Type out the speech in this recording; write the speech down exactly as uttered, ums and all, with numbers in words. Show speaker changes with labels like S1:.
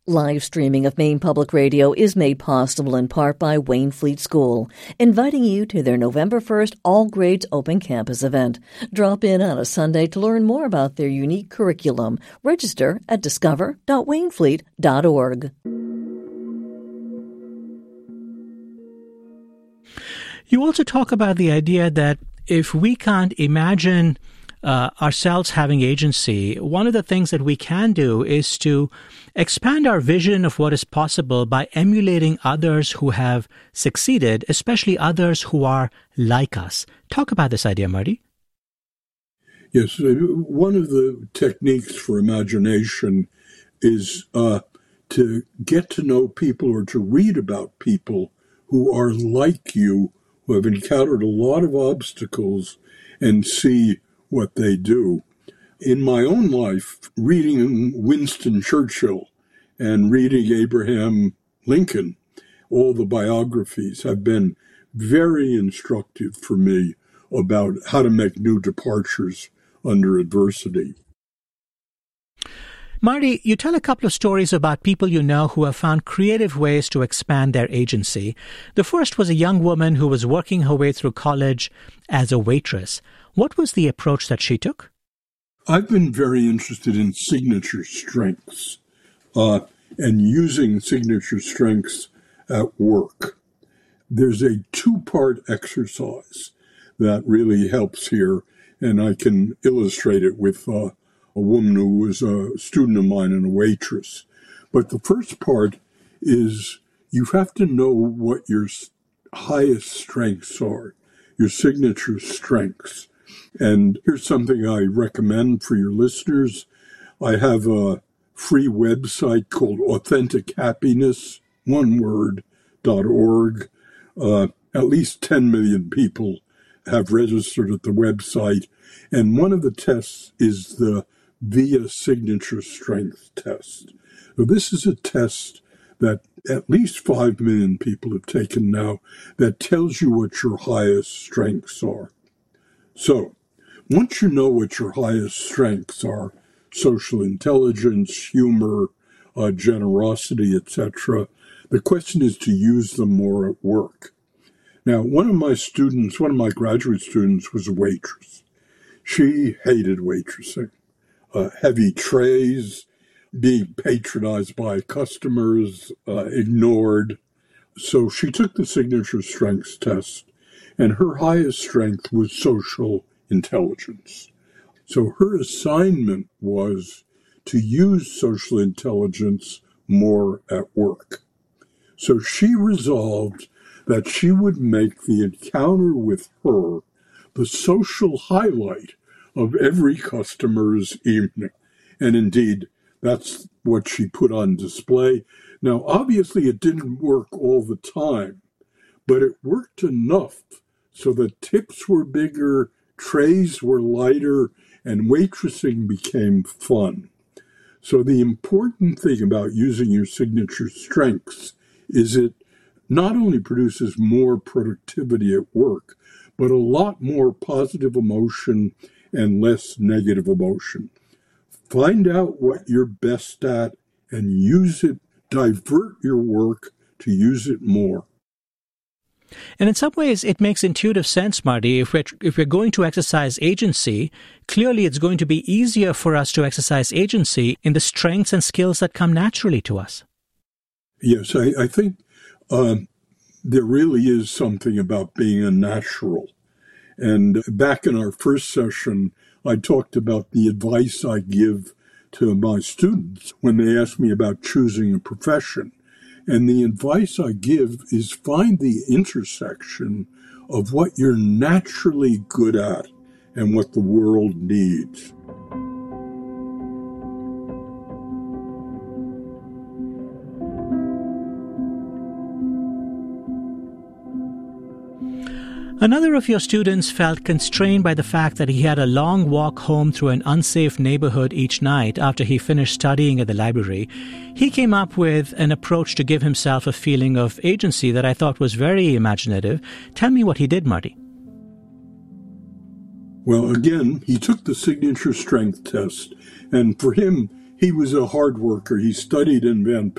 S1: Live streaming of Maine Public Radio is made possible in part by Waynflete School, inviting you to their November first all-grades open campus event. Drop in on a Sunday to learn more about their unique curriculum. Register at discover dot waynflete dot org.
S2: You also talk about the idea that if we can't imagine Uh, ourselves having agency, one of the things that we can do is to expand our vision of what is possible by emulating others who have succeeded, especially others who are like us. Talk about this idea, Marty.
S3: Yes, one of the techniques for imagination is uh, to get to know people or to read about people who are like you, who have encountered a lot of obstacles, and see what they do. In my own life, reading Winston Churchill and reading Abraham Lincoln, all the biographies have been very instructive for me about how to make new departures under adversity.
S2: Marty, you tell a couple of stories about people you know who have found creative ways to expand their agency. The first was a young woman who was working her way through college as a waitress. What was the approach that she took?
S3: I've been very interested in signature strengths uh, and using signature strengths at work. There's a two-part exercise that really helps here, and I can illustrate it with uh, a woman who was a student of mine and a waitress. But the first part is you have to know what your highest strengths are, your signature strengths. And here's something I recommend for your listeners. I have a free website called Authentic Happiness, one word, dot org. Uh, at least ten million people have registered at the website. And one of the tests is the V I A Signature Strength Test. So this is a test that at least five million people have taken now that tells you what your highest strengths are. So, once you know what your highest strengths are, social intelligence, humor, uh, generosity, et cetera, the question is to use them more at work. Now, one of my students, one of my graduate students was a waitress. She hated waitressing. Uh, heavy trays, being patronized by customers, uh, ignored. So she took the signature strengths test, and her highest strength was social intelligence. So her assignment was to use social intelligence more at work. So she resolved that she would make the encounter with her the social highlight of every customer's evening. And indeed, that's what she put on display. Now, obviously, it didn't work all the time, but it worked enough so that tips were bigger, trays were lighter, and waitressing became fun. So the important thing about using your signature strengths is it not only produces more productivity at work, but a lot more positive emotion and less negative emotion. Find out what you're best at and use it, divert your work to use it more.
S2: And in some ways, it makes intuitive sense, Marty. If we're, if we're going to exercise agency, clearly it's going to be easier for us to exercise agency in the strengths and skills that come naturally to us.
S3: Yes, I, I think uh, there really is something about being a natural. And back in our first session, I talked about the advice I give to my students when they ask me about choosing a profession. And the advice I give is find the intersection of what you're naturally good at and what the world needs.
S2: Another of your students felt constrained by the fact that he had a long walk home through an unsafe neighborhood each night after he finished studying at the library. He came up with an approach to give himself a feeling of agency that I thought was very imaginative. Tell me what he did, Marty.
S3: Well, again, he took the signature strength test, and for him, he was a hard worker. He studied in Van